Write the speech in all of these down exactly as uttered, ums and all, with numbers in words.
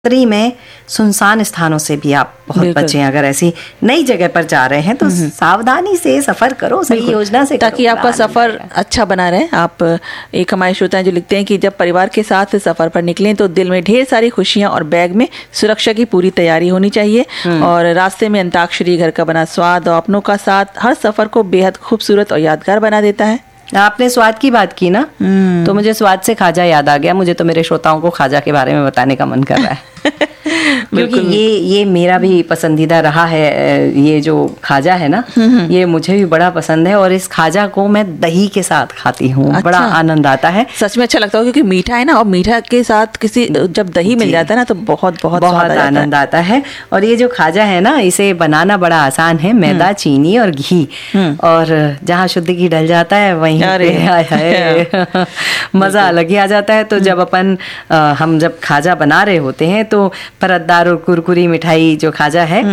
नवरात्रि में सुनसान स्थानों से भी आप बहुत बचें। अगर ऐसी नई जगह पर जा रहे हैं तो सावधानी से सफर करो, सही योजना से, ताकि आपका सफर अच्छा बना रहे। आप एक हमारे श्रोता हैं जो लिखते हैं कि जब परिवार के साथ सफर पर निकलें तो दिल में ढेर सारी खुशियां और बैग में सुरक्षा की पूरी तैयारी होनी चाहिए। और रास्ते में अंताक्षरी, घर का बना स्वाद और अपनों का साथ हर सफर को बेहद खूबसूरत और यादगार बना देता है। आपने स्वाद की बात की ना, तो मुझे स्वाद से खाजा याद आ गया। मुझे तो मेरे श्रोताओं को खाजा के बारे में बताने का मन कर रहा है क्योंकि ये ये मेरा भी पसंदीदा रहा है। ये जो खाजा है ना, ये मुझे भी बड़ा पसंद है और इस खाजा को मैं दही के साथ खाती हूँ। अच्छा। बड़ा आनंद आता है, सच में अच्छा लगता है क्योंकि मीठा है ना, और मीठा के साथ किसी जब दही मिल जाता है ना तो बहुत बहुत बहुत आनंद आता है। और ये जो खाजा है ना, इसे बनाना बड़ा आसान है। मैदा, चीनी और घी, और जहाँ शुद्ध घी डल जाता है वहीं मजा अलग ही आ जाता है। तो जब अपन हम जब खाजा बना रहे होते हैं तो परतदार और कुरकुरी मिठाई जो खाजा है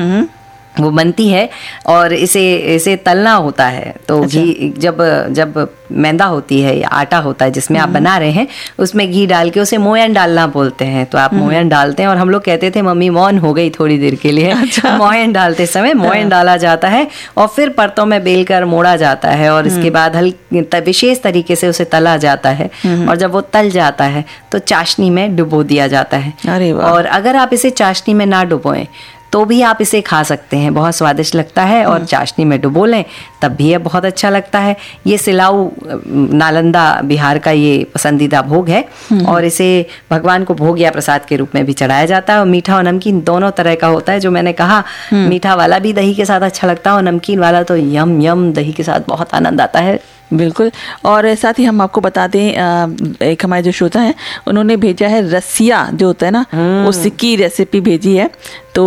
वो बनती है और इसे इसे तलना होता है। तो अच्छा। घी जब जब मैदा होती है या आटा होता है जिसमें आप बना रहे हैं, उसमें घी डाल के उसे मोयन डालना बोलते हैं। तो आप मोयन डालते हैं और हम लोग कहते थे मम्मी मौन हो गई थोड़ी देर के लिए। अच्छा। मोयन डालते समय मोयन डाला जाता है और फिर परतों में बेलकर मोड़ा जाता है और इसके बाद हल्के विशेष तरीके से उसे तला जाता है। और जब वो तल जाता है तो चाशनी में डुबो दिया जाता है। अरे वाह। और अगर आप इसे चाशनी में ना डुबोएं तो भी आप इसे खा सकते हैं, बहुत स्वादिष्ट लगता है। और चाशनी में डुबो लें तब भी ये बहुत अच्छा लगता है। ये सिलाऊ नालंदा बिहार का ये पसंदीदा भोग है और इसे भगवान को भोग या प्रसाद के रूप में भी चढ़ाया जाता है। और मीठा और नमकीन दोनों तरह का होता है। जो मैंने कहा, मीठा वाला भी दही के साथ अच्छा लगता है और नमकीन वाला तो यम यम दही के साथ बहुत आनंद आता है। बिल्कुल। और साथ ही हम आपको बता दें, एक हमारे जो श्रोता हैं उन्होंने भेजा है रसिया जो होता है ना, उसकी रेसिपी भेजी है। तो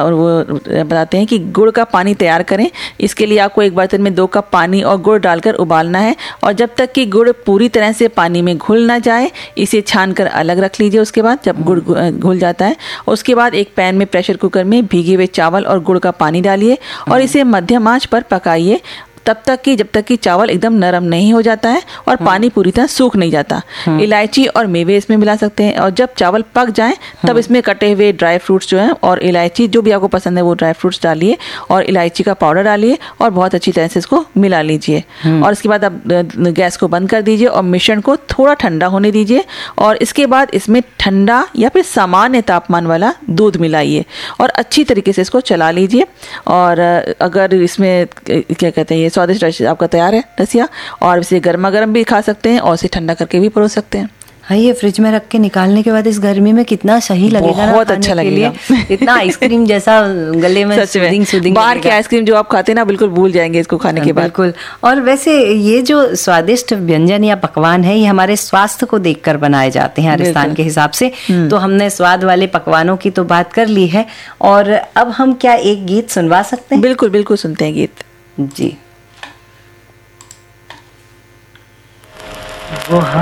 वो बताते हैं कि गुड़ का पानी तैयार करें। इसके लिए आपको एक बर्तन में दो कप पानी और गुड़ डालकर उबालना है और जब तक कि गुड़ पूरी तरह से पानी में घुल ना जाए इसे छान कर अलग रख लीजिए। उसके बाद जब गुड़ घुल जाता है उसके बाद एक पैन में प्रेशर कुकर में भीगे हुए चावल और गुड़ का पानी डालिए और इसे मध्यम आंच पर पकाइए तब तक कि जब तक कि चावल एकदम नरम नहीं हो जाता है और पानी पूरी तरह सूख नहीं जाता। इलायची और मेवे इसमें मिला सकते हैं और जब चावल पक जाएं तब इसमें कटे हुए ड्राई फ्रूट्स जो हैं और इलायची जो भी आपको पसंद है वो ड्राई फ्रूट्स डालिए और इलायची का पाउडर डालिए और बहुत अच्छी तरह से इसको मिला लीजिए। और इसके बाद आप गैस को बंद कर दीजिए और मिश्रण को थोड़ा ठंडा होने दीजिए और इसके बाद इसमें ठंडा या फिर सामान्य तापमान वाला दूध मिलाइए और अच्छी तरीके से इसको चला लीजिए। और अगर इसमें क्या कहते हैं, ये स्वादिष्ट आपका तैयार है रसिया, और इसे गर्मा गर्म भी खा सकते हैं और इसे ठंडा करके भी परोस सकते हैं। हाँ, ये फ्रिज में रख के निकालने के बाद इस गर्मी में कितना सही लगेगा, बहुत अच्छा लगेगा। इतना आइसक्रीम जैसा गले में सूदिंग सूदिंग। बाहर की आइसक्रीम जो आप खाते हैं ना बिल्कुल भूल जाएंगे इसको खाने के बाद। बिल्कुल। और वैसे ये जो स्वादिष्ट व्यंजन या पकवान है ये हमारे स्वास्थ्य को देखकर बनाए जाते हैं राजस्थान के हिसाब से। तो हमने स्वाद वाले पकवानों की तो बात कर ली है और अब हम क्या एक गीत सुनवा सकते हैं? बिल्कुल बिल्कुल, सुनते हैं गीत जी। वो